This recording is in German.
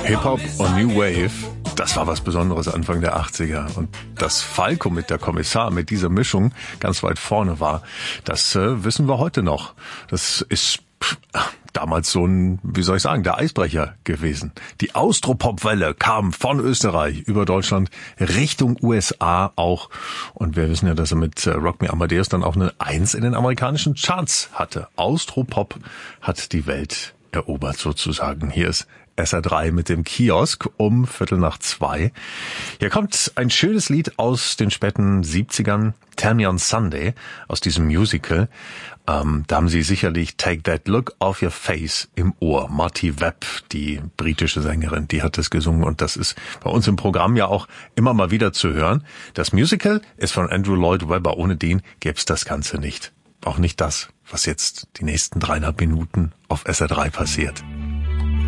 Hip-Hop und New Wave, das war was Besonderes Anfang der 80er. Und dass Falco mit der Kommissar mit dieser Mischung ganz weit vorne war, das wissen wir heute noch. Das ist damals so ein, wie soll ich sagen, der Eisbrecher gewesen. Die Austropop-Welle kam von Österreich über Deutschland Richtung USA auch. Und wir wissen ja, dass er mit Rock Me Amadeus dann auch eine 1 in den amerikanischen Charts hatte. Austropop hat die Welt erobert sozusagen. Hier ist SR3 mit dem Kiosk um 1:15. Hier kommt ein schönes Lied aus den späten 70ern, Tell Me on Sunday, aus diesem Musical. Da haben Sie sicherlich Take That Look Off Your Face im Ohr. Marty Webb, die britische Sängerin, die hat das gesungen und das ist bei uns im Programm ja auch immer mal wieder zu hören. Das Musical ist von Andrew Lloyd Webber. Ohne den gäbe es das Ganze nicht. Auch nicht das, was jetzt die nächsten 3,5 Minuten auf SR3 passiert.